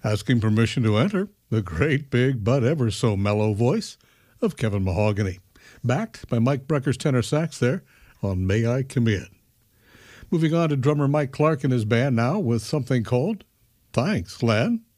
Asking permission to enter, the great big but ever so mellow voice of Kevin Mahogany, backed by Mike Brecker's tenor sax there on May I Come In. Moving on to drummer Mike Clark and his band now with something called Thanks, Len.